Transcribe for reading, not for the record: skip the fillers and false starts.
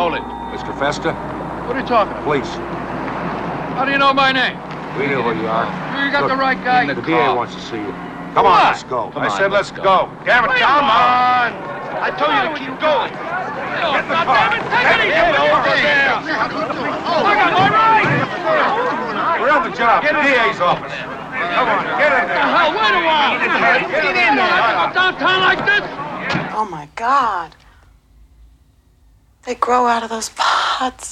Hold it. Mr. Festa? What are you talking about? Police. How do you know my name? We know who you are. You got Look, the right guy. The DA wants to see you. Come on, let's go. Come I on, said let's let's go. Damn it, come on! I told you to keep going. Get the car. Take it easy. Get over there. I got my right. We're on the job. The DA's office. Come on, get in there. Hell, wait a while. Get in there. Downtown like this? Oh my God. They grow out of those pods.